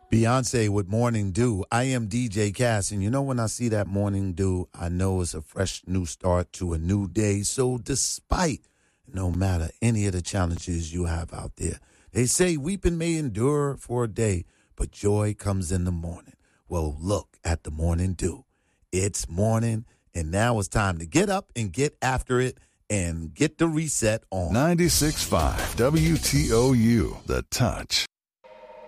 Beyonce with Morning Dew. I am DJ Cass, and you know when I see that Morning Dew, I know it's a fresh new start to a new day. So despite, no matter any of the challenges you have out there, they say weeping may endure for a day, but joy comes in the morning. Well, look at the Morning Dew. It's morning, and now it's time to get up and get after it and get the reset on. 96.5 WTOU, The Touch.